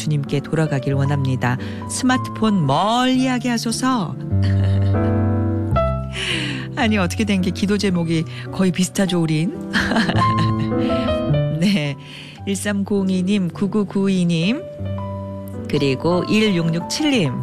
주님께 돌아가길 원합니다. 스마트폰 멀리하게 하소서. 아니 어떻게 된 게 기도 제목이 거의 비슷하죠 우린. 네, 1302님 9992님 그리고 1667님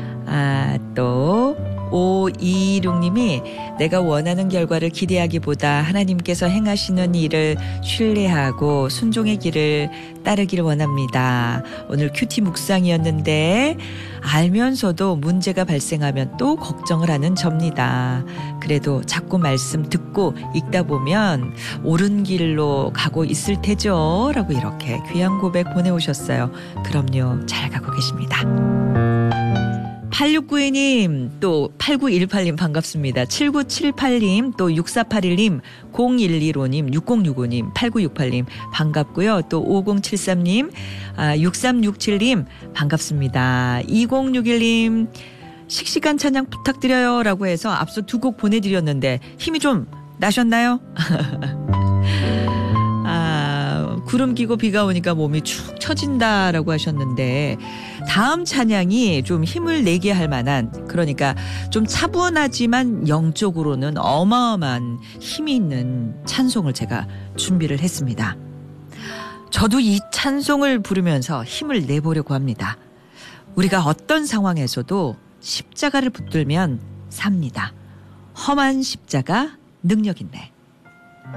또 526님이 내가 원하는 결과를 기대하기보다 하나님께서 행하시는 일을 신뢰하고 순종의 길을 따르길 원합니다. 오늘 큐티 묵상이었는데 알면서도 문제가 발생하면 또 걱정을 하는 접니다. 그래도 자꾸 말씀 듣고 읽다 보면 옳은 길로 가고 있을 테죠 라고 이렇게 귀한 고백 보내오셨어요. 그럼요, 잘 가고 계십니다. 8692님 또 8918님 반갑습니다. 7978님 또 6481님 0115님 6065님 8968님 반갑고요. 또 5073님 6367님 반갑습니다. 2061님 식시간 찬양 부탁드려요 라고 해서 앞서 두 곡 보내드렸는데 힘이 좀 나셨나요? 구름 끼고 비가 오니까 몸이 축 처진다라고 하셨는데 다음 찬양이 좀 힘을 내게 할 만한, 그러니까 좀 차분하지만 영적으로는 어마어마한 힘이 있는 찬송을 제가 준비를 했습니다. 저도 이 찬송을 부르면서 힘을 내보려고 합니다. 우리가 어떤 상황에서도 십자가를 붙들면 삽니다. 험한 십자가 능력 있네.